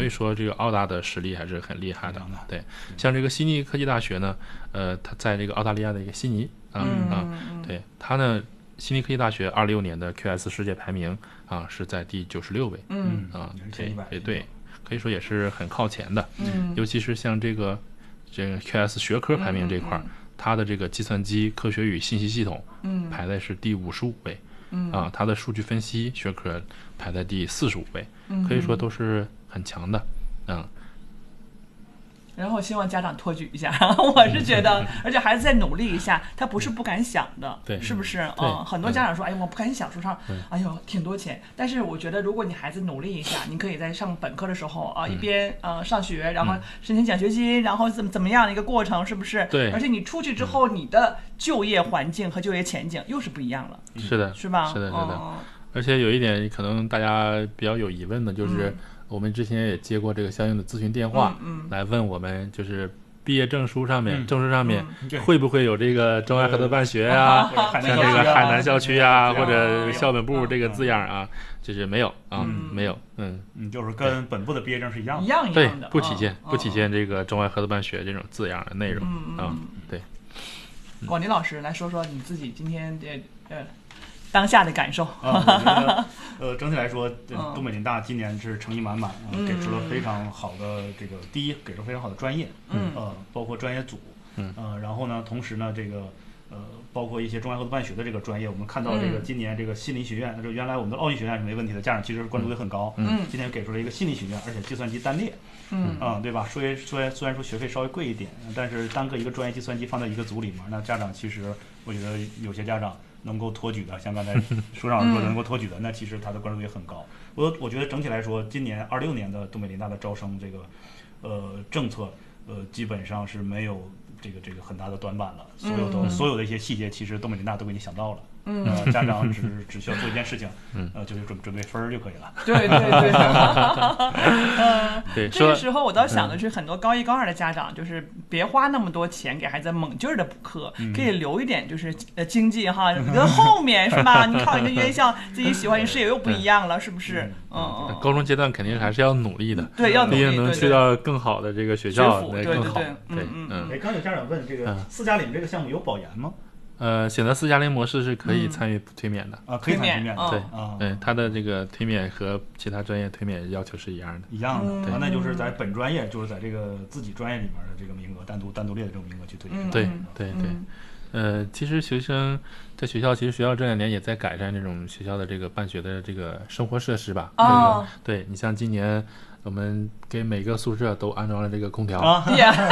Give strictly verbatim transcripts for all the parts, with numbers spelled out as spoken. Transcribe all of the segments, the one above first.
可以说这个澳大的实力还是很厉害的。嗯、对，像这个悉尼科技大学呢，呃，它在这个澳大利亚的一个悉尼啊、嗯、啊，对它呢，悉尼科技大学二六年的 Q S 世界排名啊是在第九十六位， 嗯啊，对对对，可以说也是很靠前的。嗯，尤其是像这个这个 Q S 学科排名这块，嗯嗯、它的这个计算机科学与信息系统，嗯，排在是第五十五位。嗯啊，它的数据分析学科排在第四十五位，嗯、可以说都是很强的，嗯。 然后希望家长托举一下，我是觉得，而且孩子再努力一下，他不是不敢想的， 对， 是不是？嗯，很多家长说，哎，我不敢想，说上，哎呦，挺多钱。但是我觉得，如果你孩子努力一下，你可以在上本科的时候啊，一边呃上学，然后申请奖学金，然后怎么怎么样的一个过程，是不是？ 对。 而且你出去之后，你的就业环境和就业前景又是不一样了。 是的， 是吧？ 是的，是的。而且有一点可能大家比较有疑问的就是。我们之前也接过这个相应的咨询电话， 嗯嗯、 来问我们就是毕业证书上面、嗯、证书上面、嗯、会不会有这个中外合作办学啊，像这个海南校区啊，或者校本部这个字样啊，就是没有啊， 嗯、 没有，嗯嗯，就是跟本部的毕业证是一样的， 一样一样的，对，不体现、哦、不体现这个中外合作办学这种字样的内容、 嗯、 啊，对。 广宁老师来说说你自己今天的呃。当下的感受啊，我觉得呃，整体来说，东北林大今年是诚意满满啊， 嗯、 给出了非常好的这个，第一给出非常好的专业， 嗯， 呃，包括专业组， 嗯， 呃，然后呢，同时呢，这个呃，包括一些中外合作办学的这个专业，我们看到这个今年这个心理学院，就、嗯、原来我们的奥运学院是没问题的，家长其实关注度很高， 嗯， 今年给出了一个心理学院，而且计算机单列， 嗯， 啊、嗯，对吧？虽虽虽然说学费稍微贵一点，但是单个一个专业计算机放在一个组里面，那家长其实我觉得有些家长。能够托举的，像刚才舒长说的能够托举的，那其实他的关注度也很高。我我觉得整体来说，今年二六年的东北林大的招生这个呃政策，呃基本上是没有这个这个很大的短板了。所有的、 嗯、 所有的一些细节，其实东北林大都给你想到了。 嗯， 呃，家长只只需要做一件事情，呃，就是准准备分儿就可以了。 对对对，嗯， 对， 这个时候我倒想的是，很多高一高二的家长，就是别花那么多钱给孩子猛劲儿的补课， 嗯、 可以留一点，就是呃经济哈，你的后面是吧？你考一个院校，自己喜欢的事业又不一样了，是不是？嗯嗯。 高中阶段肯定还是要努力的， 对，要努力， 毕竟能去到更好的这个学校，那更好。 对对，嗯。 哎，刚有家长问这个四加零这个项目有保研吗？ 呃，选择四加零模式是可以参与推免的、 嗯、啊，可以参与推免的， 对， 啊， 对，它的这个推免和其他专业推免要求是一样的， 一样的， 嗯、 啊，那就是在本专业，就是在这个自己专业里面的这个名额，单独单独列的这种名额去推嗯、 对对对，呃，其实学生在学校，其实学校这两年也在改善这种学校的这个办学的这个生活设施吧， 哦， 这个、对你像今年。我们给每个宿舍都安装了这个空调， 啊、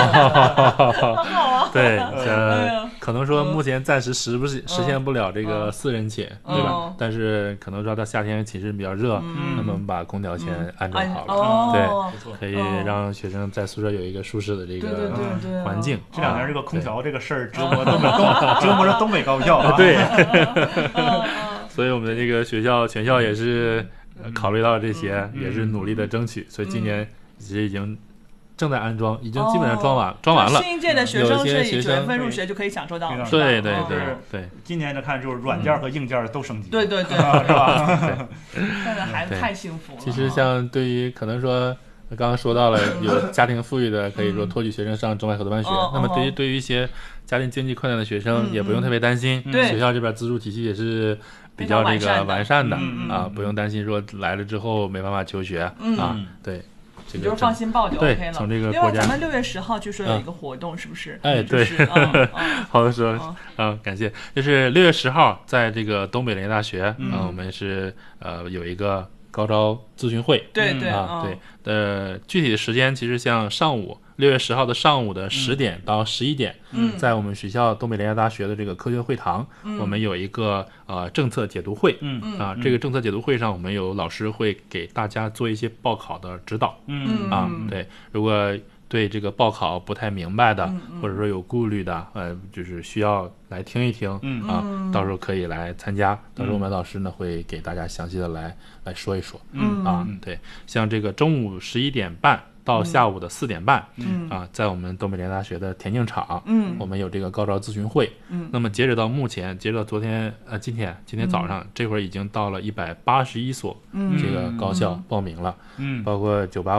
对，呃，可能说目前暂时实不是实现不了这个四人寝， 嗯、 对吧？ 嗯、 但是可能说到夏天寝室比较热， 嗯、 那么我们把空调先安装好了， 嗯、 对，可以让学生在宿舍有一个舒适的这个环境。 这两年这个空调这个事儿折磨东北东折磨着东北高校啊， 对，所以我们的这个学校全校也是。考虑到这些， 嗯、 也是努力的争取， 嗯、 所以今年其实已经正在安装，已经基本上装完，哦、装完了。 新一届的学生是以九月份入学就可以享受到了。 对对对对。 今年的看就是软件和硬件都升级。 对对对， 是吧？ 现在孩子太幸福了。 其实像对于可能说。刚刚说到了有家庭富裕的，可以说托举学生上中外合作办学。 嗯、 那么对于对于一些家庭经济困难的学生， 嗯、 也不用特别担心。 嗯、 学校这边资助体系也是比较这个完善的嗯、 啊，不用担心说来了之后没办法求学、 嗯、 啊。对，这个就是放心报就 OK 了。 从这个另外，咱们六月十号据说有一个活动，嗯、是不是？ 哎，对， 就是嗯、 好的说，嗯、啊，感谢。就是六月十号，在这个东北林业大学， 嗯、 啊，我们是呃有一个。高招咨询会， 对对啊，对，呃，具体的时间其实像上午六月十号的上午的十点到十一点， 嗯， 在我们学校东北林业大学的这个科学会堂， 嗯、 我们有一个呃政策解读会， 嗯啊，这个政策解读会上，我们有老师会给大家做一些报考的指导， 嗯啊，对，如果对这个报考不太明白的， 嗯嗯、 或者说有顾虑的，呃，就是需要来听一听， 嗯啊， 嗯、 到时候可以来参加，到时候我们老师呢会给大家详细的来来说一说， 嗯啊，对，像这个中午十一点半到下午的四点半， 嗯啊，在我们东北林业大学的田径场， 嗯， 我们有这个高招咨询会， 嗯， 那么截止到目前，截止到昨天，呃，今天今天早上、嗯、这会儿已经到了一百八十一所这个高校报名了， 嗯， 包括九八